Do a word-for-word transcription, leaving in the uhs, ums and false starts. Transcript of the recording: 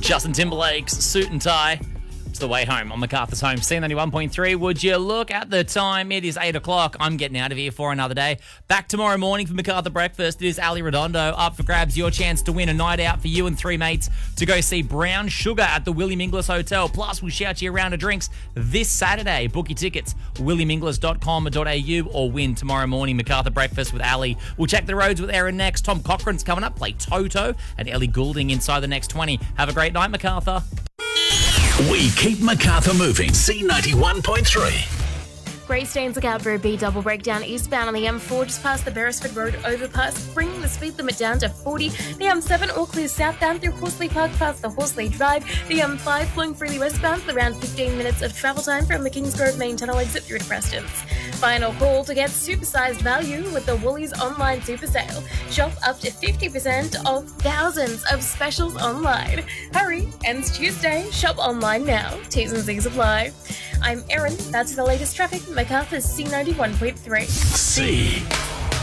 Justin Timberlake's Suit and Tie. It's the way home on MacArthur's Home. C ninety-one point three. Would you look at the time? It is eight o'clock. I'm getting out of here for another day. Back tomorrow morning for MacArthur Breakfast. It is Ali Redondo up for grabs. Your chance to win a night out for you and three mates to go see Brown Sugar at the William Inglis Hotel. Plus, we'll shout you a round of drinks this Saturday. Book your tickets, william inglis dot com dot a u, or win tomorrow morning MacArthur Breakfast with Ali. We'll check the roads with Erin next. Tom Cochran's coming up. Play Toto and Ellie Goulding inside the next twenty. Have a great night, MacArthur. We keep MacArthur moving. C ninety-one point three. Grey Stains, look out for a B double breakdown eastbound on the M four just past the Beresford Road overpass, bringing the speed limit down to forty. The M seven all clear southbound through Horsley Park past the Horsley Drive. The M five flowing freely westbound with around fifteen minutes of travel time from the Kingsgrove main tunnel exit through to Preston's. Final call to get supersized value with the Woolies online super sale. Shop up to fifty percent off thousands of specials online. Hurry, ends Tuesday. Shop online now. T's and C's apply. I'm Erin. That's the latest traffic. MacArthur's C ninety-one point three. C